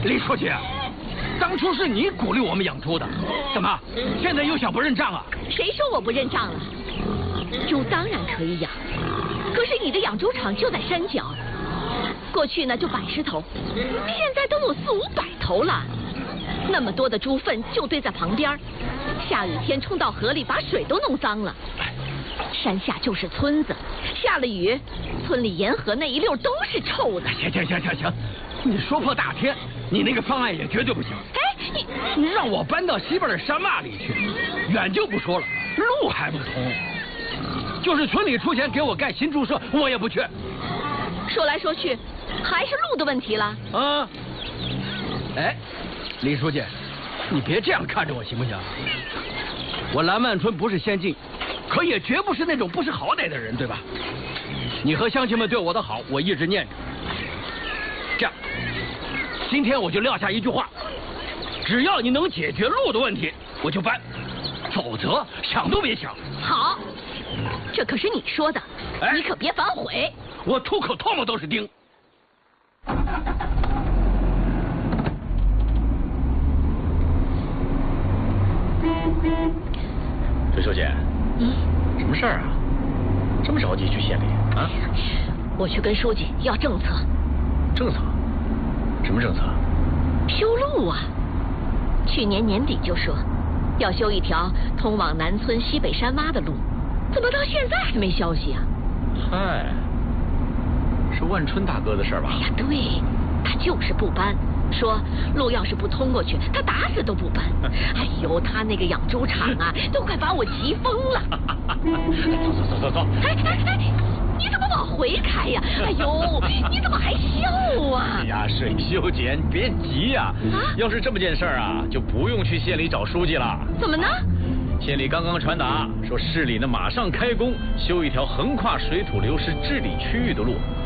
李书记，当初是你鼓励我们养猪的，怎么现在又想不认账啊？ 谁说我不认账了？猪当然可以养，可是你的养猪场就在山脚，过去呢就100头，现在都有400、500头了。那么多的猪粪就堆在旁边，下雨天冲到河里，把水都弄脏了。山下就是村子，下了雨，村里沿河那一溜都是臭的。 行，你说破大天，你那个方案也绝对不行。 哎， 你让我搬到西边的山洼里去，远就不说了，路还不通。就是村里出钱给我盖新猪舍，我也不去。 说来说去，还是路的问题了。 啊，哎，李书记，你别这样看着我行不行？我蓝万春不是先进，可也绝不是那种不识好歹的人，对吧？你和乡亲们对我的好，我一直念着。这样，今天我就撂下一句话：只要你能解决路的问题，我就搬；否则想都别想。 好，这可是你说的， 哎， 你可别反悔。 我吐口唾沫都是钉。 崔书记，什么事儿啊？这么着急去县里啊？ 我去跟书记要政策。 政策？什么政策？ 修路啊！去年年底就说要修一条通往南村西北山洼的路，怎么到现在还没消息啊？ 嗨，是万春大哥的事儿吧？ 哎呀，对，他就是不搬，说路要是不通过去，他打死都不搬。哎呦，他那个养猪场啊，都快把我急疯了。 走。 哎，你怎么往回开呀？哎呦，你怎么还笑啊？ 哎呀，水秀姐，你别急呀。要是这么件事儿啊，就不用去县里找书记了。 怎么呢？ 县里刚刚传达说，市里呢马上开工修一条横跨水土流失治理区域的路，